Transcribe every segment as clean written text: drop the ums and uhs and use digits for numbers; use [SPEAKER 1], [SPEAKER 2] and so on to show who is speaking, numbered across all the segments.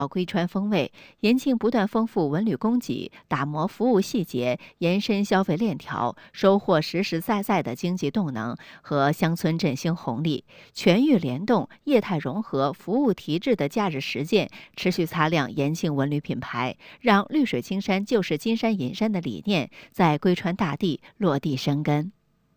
[SPEAKER 1] 归川风味，延庆不断丰富文旅供给，打磨服务细节，延伸消费链条，收获实实在在的经济动能和乡村振兴红利，全域联动、业态融合、服务提质的假日实践，持续擦亮延庆文旅品牌，让绿水青山就是金山银山的理念在归川大地落地生根。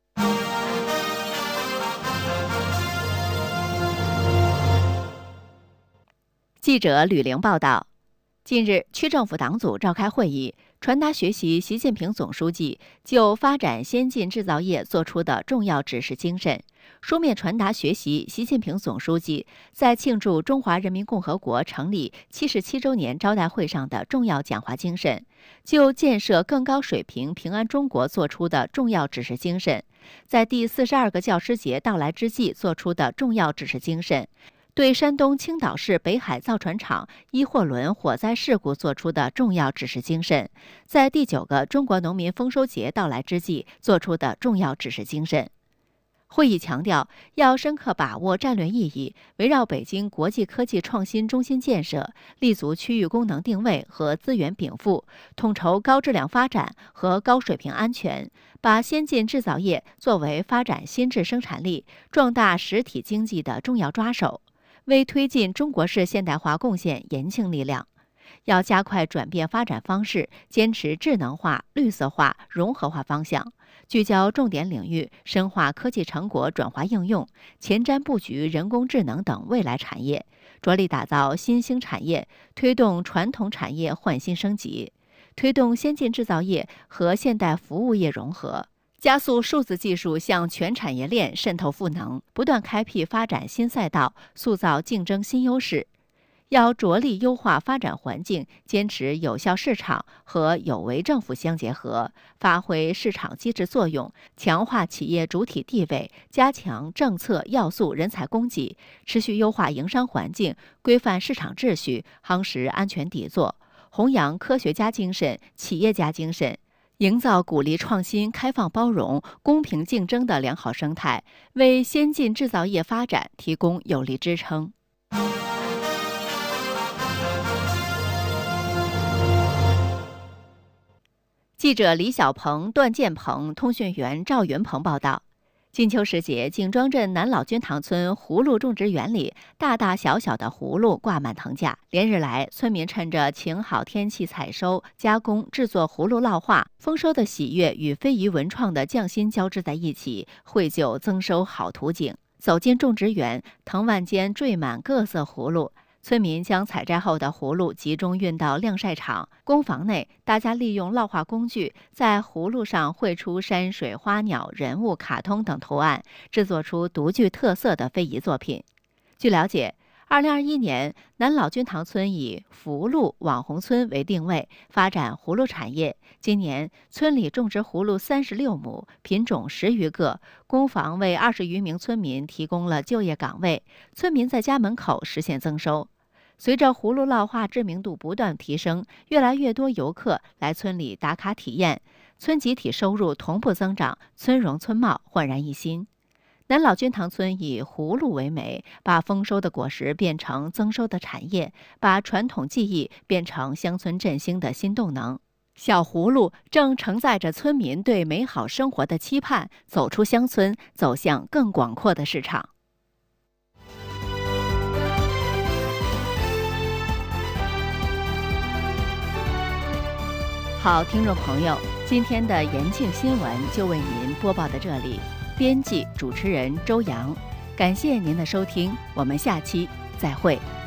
[SPEAKER 1] 记者吕玲报道，近日，区政府党组召开会议，传达学习习近平总书记就发展先进制造业作出的重要指示精神，书面传达学习习近平总书记在庆祝中华人民共和国成立77周年招待会上的重要讲话精神，就建设更高水平平安中国作出的重要指示精神，在第42个教师节到来之际作出的重要指示精神，对山东青岛市北海造船厂一货轮火灾事故作出的重要指示精神，在第9个中国农民丰收节到来之际作出的重要指示精神。会议强调，要深刻把握战略意义，围绕北京国际科技创新中心建设，立足区域功能定位和资源禀赋，统筹高质量发展和高水平安全，把先进制造业作为发展新质生产力、壮大实体经济的重要抓手，为推进中国式现代化贡献延庆力量。要加快转变发展方式，坚持智能化、绿色化、融合化方向，聚焦重点领域，深化科技成果转化应用，前瞻布局人工智能等未来产业，着力打造新兴产业，推动传统产业换新升级，推动先进制造业和现代服务业融合，加速数字技术向全产业链渗透赋能，不断开辟发展新赛道，塑造竞争新优势。要着力优化发展环境，坚持有效市场和有为政府相结合，发挥市场机制作用，强化企业主体地位，加强政策要素人才供给，持续优化营商环境，规范市场秩序，夯实安全底座，弘扬科学家精神、企业家精神，营造鼓励创新、开放包容、公平竞争的良好生态，为先进制造业发展提供有力支撑。记者李小鹏、段建鹏、通讯员赵云鹏报道，金秋时节，景庄镇南老君堂村葫芦种植园里，大大小小的葫芦挂满藤架。连日来，村民趁着晴好天气采收、加工、制作葫芦烙画，丰收的喜悦与非遗文创的匠心交织在一起，绘就增收好图景。走进种植园，藤蔓间缀满各色葫芦。村民将采摘后的葫芦集中运到晾晒场。工房内，大家利用烙画工具在葫芦上绘出山水、花鸟、人物、卡通等图案，制作出独具特色的非遗作品。据了解，2021年，南老君堂村以福禄网红村为定位，发展葫芦产业。今年，村里种植葫芦36亩，品种10余个，工房为20余名村民提供了就业岗位，村民在家门口实现增收。随着葫芦烙画知名度不断提升，越来越多游客来村里打卡体验，村集体收入同步增长，村容村貌焕然一新。南老君堂村以葫芦为美，把丰收的果实变成增收的产业，把传统技艺变成乡村振兴的新动能。小葫芦正承载着村民对美好生活的期盼，走出乡村，走向更广阔的市场。好，听众朋友，今天的延庆新闻就为您播报到这里。编辑主持人周洋，感谢您的收听，我们下期再会。